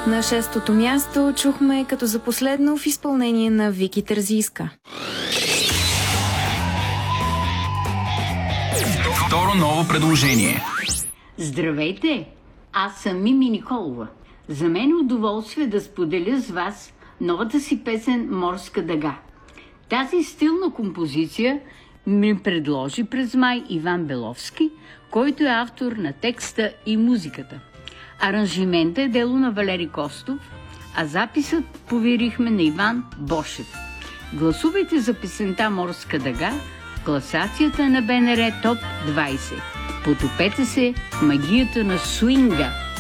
На шестото място чухме като за последно в изпълнение на Вики Терзийска. Второ ново предложение. Здравейте! Аз съм Мими Николова. За мен е удоволствие да споделя с вас новата си песен «Морска дъга». Тази стилна композиция ми предложи през май Иван Беловски, който е автор на текста и музиката. Аранжимента е дело на Валери Костов, а записът поверихме на Иван Бошев. Гласувайте за песента «Морска дъга» в класацията на БНР ТОП 20. Потопете се в магията на суинга.